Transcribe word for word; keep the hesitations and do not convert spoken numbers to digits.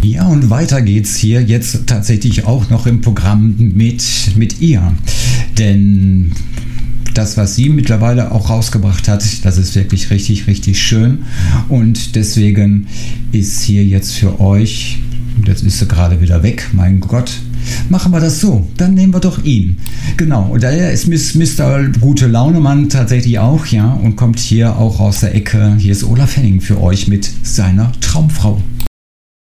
Ja, und weiter geht's hier jetzt tatsächlich auch noch im Programm mit, mit ihr. Denn das, was sie mittlerweile auch rausgebracht hat, das ist wirklich richtig, richtig schön. Und deswegen ist hier jetzt für euch, jetzt ist sie gerade wieder weg, mein Gott, machen wir das so, dann nehmen wir doch ihn. Genau, und daher ist Mister Gute Launemann tatsächlich auch, ja, und kommt hier auch aus der Ecke. Hier ist Olaf Henning für euch mit seiner Traumfrau.